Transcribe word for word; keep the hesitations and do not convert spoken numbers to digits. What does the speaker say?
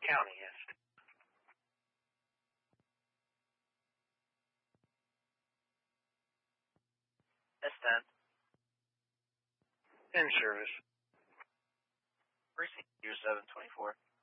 county, yes. S ten. In service. Precinct two seven twenty-four.